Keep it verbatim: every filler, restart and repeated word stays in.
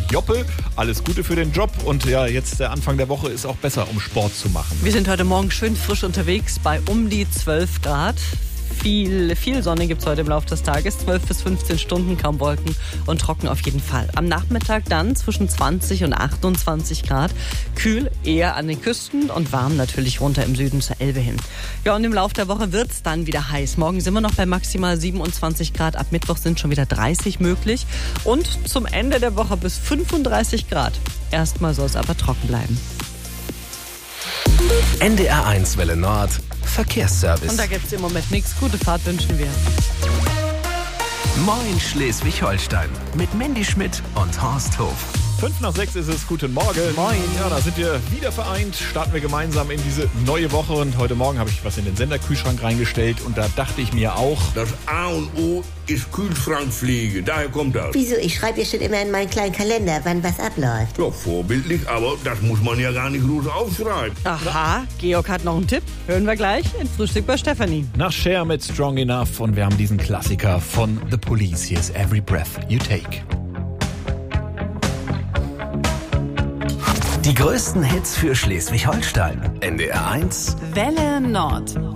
Joppe. Alles Gute für den Job und ja, jetzt der Anfang der Woche ist auch besser, um Sport zu machen. Wir sind heute Morgen schön frisch unterwegs bei um die zwölf Grad. Viel, viel Sonne gibt es heute im Laufe des Tages, zwölf bis fünfzehn Stunden, kaum Wolken und trocken auf jeden Fall. Am Nachmittag dann zwischen zwanzig und achtundzwanzig Grad, kühl eher an den Küsten und warm natürlich runter im Süden zur Elbe hin. Ja, und im Laufe der Woche wird es dann wieder heiß. Morgen sind wir noch bei maximal siebenundzwanzig Grad, ab Mittwoch sind schon wieder dreißig möglich und zum Ende der Woche bis fünfunddreißig Grad. Erstmal soll es aber trocken bleiben. N D R eins Welle Nord Verkehrsservice. Und da gibt es im Moment nichts. Gute Fahrt wünschen wir. Moin Schleswig-Holstein mit Mandy Schmidt und Horst Hof. Fünf nach sechs ist es. Guten Morgen. Moin. Ja, da sind wir wieder vereint. Starten wir gemeinsam in diese neue Woche. Und heute Morgen habe ich was in den Senderkühlschrank reingestellt. Und da dachte ich mir auch... Das A und O ist Kühlschrankpflege. Daher kommt das. Wieso? Ich schreibe ja schon immer in meinen kleinen Kalender, wann was abläuft. Ja, vorbildlich, aber das muss man ja gar nicht groß aufschreiben. Aha, Georg hat noch einen Tipp. Hören wir gleich in Frühstück bei Stefanie. Nach Cher mit Strong Enough. Und wir haben diesen Klassiker von The Police. Hier ist Every Breath You Take. Die größten Hits für Schleswig-Holstein. N D R eins Welle Nord.